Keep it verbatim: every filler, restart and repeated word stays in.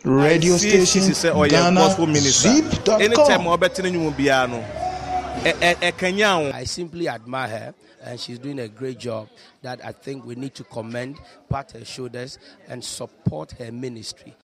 radio station, Ghana, zip dot com. I simply admire her, and she's doing a great job that I think we need to commend, pat her shoulders, and support her ministry.